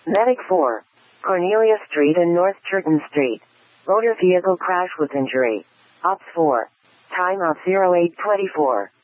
Medic 4. Cornelia Street and North Churton Street. Motor vehicle crash with injury. Ops 4. Timeout 0824.